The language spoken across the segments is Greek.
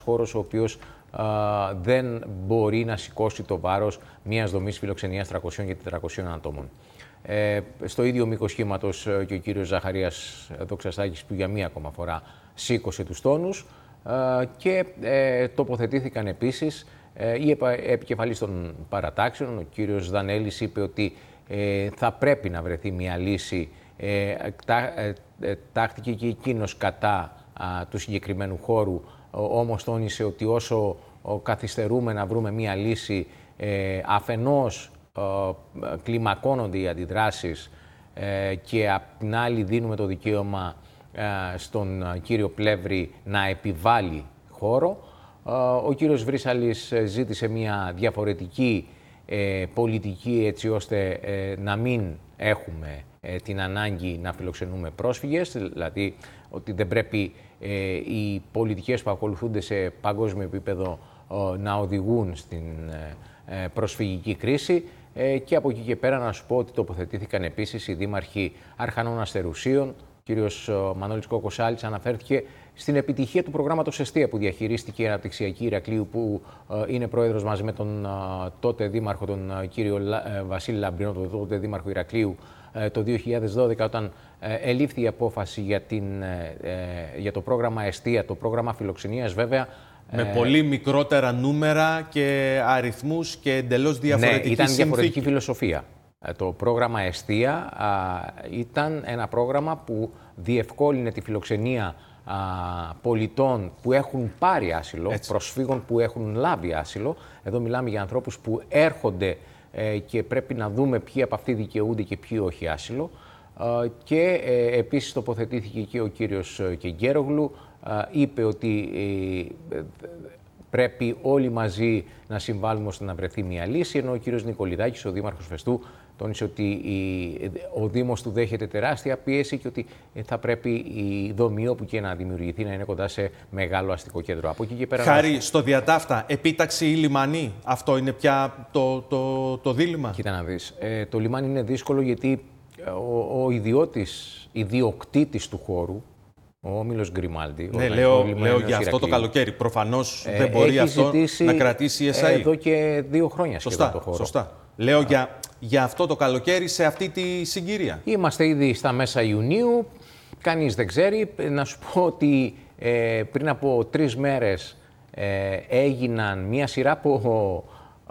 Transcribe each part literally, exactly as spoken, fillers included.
χώρος ο οποίος α, δεν μπορεί να σηκώσει το βάρος μιας δομής φιλοξενίας τριακοσίων και τετρακοσίων ατόμων. Ε, στο ίδιο μήκος κύματος και ο κύριος Ζαχαρίας Δοξαστάκης, που για μία ακόμα φορά σήκωσε τους τόνους, ε, και ε, τοποθετήθηκαν επίσης ε, οι επικεφαλής των παρατάξεων. Ο κύριος Δανέλης είπε ότι ε, θα πρέπει να βρεθεί μια λύση. Ε, τά, ε, ε, τάχθηκε και εκείνος κατά α, του συγκεκριμένου χώρου, όμως τόνισε ότι όσο ο, καθυστερούμε να βρούμε μια λύση, ε, αφενός ε, κλιμακώνονται οι αντιδράσεις ε, και απ' την άλλη δίνουμε το δικαίωμα ε, στον κύριο Πλεύρη να επιβάλλει χώρο. Ε, ο κύριος Βρύσαλης ζήτησε μια διαφορετική ε, πολιτική, έτσι ώστε ε, να μην έχουμε ε, την ανάγκη να φιλοξενούμε πρόσφυγες, δηλαδή ότι δεν πρέπει ε, οι πολιτικές που ακολουθούνται σε παγκόσμιο επίπεδο ε, να οδηγούν στην ε, προσφυγική κρίση. Ε, και από εκεί και πέρα να σου πω ότι τοποθετήθηκαν επίσης οι δήμαρχοι Αρχανών Αστερουσίων. Ο κύριος Μανώλης Κοκοσάλης αναφέρθηκε στην επιτυχία του προγράμματος Εστία που διαχειρίστηκε η Αναπτυξιακή Ηρακλείου, που ε, είναι πρόεδρος μαζί με τον ε, τότε δήμαρχο, τον ε, κύριο ε, Βασίλη Λαμπρινό, τον τότε δήμαρχο Ηρακλείου, ε, το δύο χιλιάδες δώδεκα, όταν ε, ελήφθη η απόφαση για, την, ε, ε, για το πρόγραμμα Εστία, το πρόγραμμα φιλοξενίας βέβαια. Με ε, πολύ μικρότερα νούμερα και αριθμούς και εντελώς διαφορετική ναι, ήταν συνθήκη. διαφορετική φιλοσοφία. Το πρόγραμμα Εστία α, ήταν ένα πρόγραμμα που διευκόλυνε τη φιλοξενία α, πολιτών που έχουν πάρει άσυλο, έτσι, προσφύγων που έχουν λάβει άσυλο. Εδώ μιλάμε για ανθρώπους που έρχονται ε, και πρέπει να δούμε ποιοι από αυτοί δικαιούνται και ποιοι όχι άσυλο. Ε, και ε, επίσης τοποθετήθηκε και ο κύριος Κεγκέρογλου, ε, είπε ότι ε, πρέπει όλοι μαζί να συμβάλλουμε ώστε να βρεθεί μια λύση, ενώ ο κύριος Νικολιδάκης, ο δήμαρχος Φεστού, τόνισε ότι η, ο Δήμος του δέχεται τεράστια πίεση και ότι θα πρέπει η δομή όπου και να δημιουργηθεί να είναι κοντά σε μεγάλο αστικό κέντρο. Από εκεί και πέρα. Χάρη, να... στο διατάφτα, επίταξη ή λιμανί, αυτό είναι πια το, το, το δίλημμα. Κοίτα να δεις. Ε, το λιμάνι είναι δύσκολο γιατί ο, ο ιδιώτης, ιδιοκτήτης του χώρου, ο Όμιλος Γκριμάλντι. Ναι, λέω, λέω για αυτό το καλοκαίρι. Προφανώς ε, δεν μπορεί αυτό να κρατήσει η ες άι. Εδώ και δύο χρόνια σχεδόν σωστά, το χώρο. Σωστά. Λέω Α. για, για αυτό το καλοκαίρι σε αυτή τη συγκυρία. Είμαστε ήδη στα μέσα Ιουνίου. Κανείς δεν ξέρει. Να σου πω ότι ε, πριν από τρεις μέρες ε, έγιναν μία σειρά από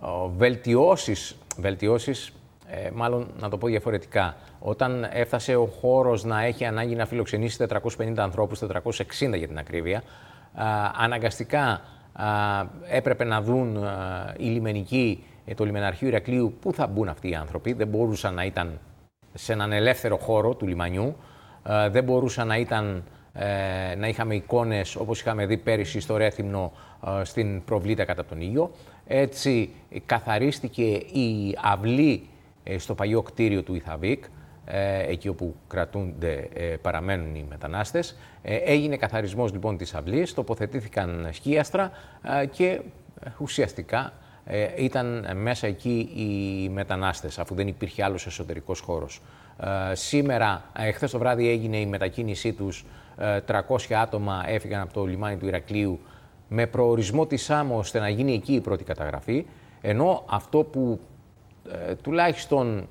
βελτιώσεις, βελτιώσεις ε, μάλλον να το πω διαφορετικά. Όταν έφτασε ο χώρος να έχει ανάγκη να φιλοξενήσει τετρακόσιους πενήντα ανθρώπους, τετρακόσιους εξήντα για την ακρίβεια, α, αναγκαστικά α, έπρεπε να δουν α, οι λιμενικοί, το λιμεναρχείο Ηρακλείου, πού θα μπουν αυτοί οι άνθρωποι. Δεν μπορούσαν να ήταν σε έναν ελεύθερο χώρο του λιμανιού, α, δεν μπορούσαν να ήταν ε, να είχαμε εικόνες όπως είχαμε δει πέρυσι στο Ρέθυμνο α, στην προβλήτα κατά τον ήλιο. Έτσι καθαρίστηκε η αυλή ε, στο παλιό κτίριο του Ιθαβίκ, εκεί όπου κρατούνται, παραμένουν οι μετανάστες. Έγινε καθαρισμός λοιπόν της αυλής, τοποθετήθηκαν σκίαστρα και ουσιαστικά ήταν μέσα εκεί οι μετανάστες, αφού δεν υπήρχε άλλος εσωτερικός χώρος. Σήμερα, εχθές το βράδυ έγινε η μετακίνησή τους, τριακόσια άτομα έφυγαν από το λιμάνι του Ηρακλείου με προορισμό τη Σάμο, ώστε να γίνει εκεί η πρώτη καταγραφή, ενώ αυτό που τουλάχιστον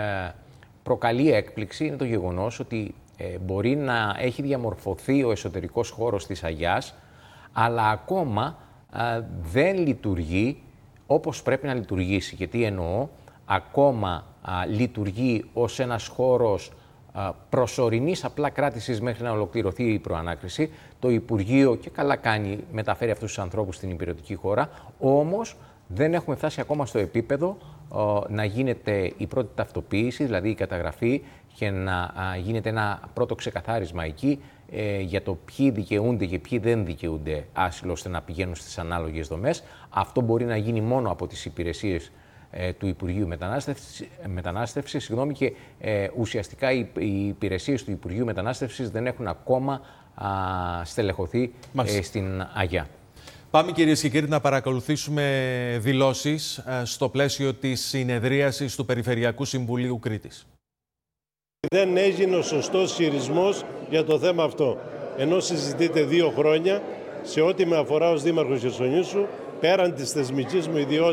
προκαλεί έκπληξη είναι το γεγονός ότι ε, μπορεί να έχει διαμορφωθεί ο εσωτερικός χώρος της Αγιάς, αλλά ακόμα ε, δεν λειτουργεί όπως πρέπει να λειτουργήσει. Και τι εννοώ, ακόμα ε, λειτουργεί ως ένας χώρος ε, προσωρινής απλά κράτησης μέχρι να ολοκληρωθεί η προανάκριση. Το Υπουργείο, και καλά κάνει, μεταφέρει αυτούς τους ανθρώπους στην υπηρετική χώρα, όμως δεν έχουμε φτάσει ακόμα στο επίπεδο να γίνεται η πρώτη ταυτοποίηση, δηλαδή η καταγραφή, και να γίνεται ένα πρώτο ξεκαθάρισμα εκεί ε, για το ποιοι δικαιούνται και ποιοι δεν δικαιούνται άσυλο, ώστε να πηγαίνουν στις ανάλογες δομές. Αυτό μπορεί να γίνει μόνο από τις υπηρεσίες ε, του Υπουργείου Μετανάστευσης, μετανάστευσης συγγνώμη, και ε, ουσιαστικά οι, οι υπηρεσίες του Υπουργείου Μετανάστευσης δεν έχουν ακόμα α, στελεχωθεί ε, στην Αγιά. Πάμε, κυρίες και κύριοι, να παρακολουθήσουμε δηλώσεις στο πλαίσιο της συνεδρίασης του Περιφερειακού Συμβουλίου Κρήτης. Δεν έγινε ο σωστός χειρισμός για το θέμα αυτό. Ενώ συζητείται δύο χρόνια, σε ό,τι με αφορά ως Δήμαρχος Χερσονήσου, πέραν της θεσμικής μου ιδιότητας